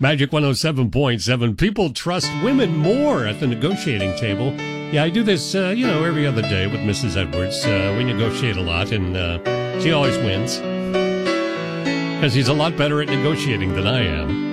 Magic 107.7. People trust women more at the negotiating table. Yeah, I do this, every other day with Mrs. Edwards. We negotiate a lot, and she always wins. Because she's a lot better at negotiating than I am.